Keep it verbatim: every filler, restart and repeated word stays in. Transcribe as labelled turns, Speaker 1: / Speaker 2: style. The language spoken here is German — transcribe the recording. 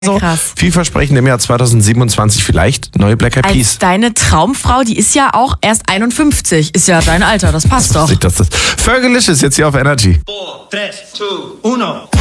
Speaker 1: So
Speaker 2: krass.
Speaker 1: vielversprechend im Jahr zweitausendsiebenundzwanzig vielleicht neue Black Eyed
Speaker 2: Als
Speaker 1: Peas.
Speaker 2: deine Traumfrau, die ist ja auch erst einundfünfzig. Ist ja dein Alter, das passt doch.
Speaker 1: Das, das, das. Fergalicious jetzt hier auf Energy.
Speaker 3: four, three, two, one.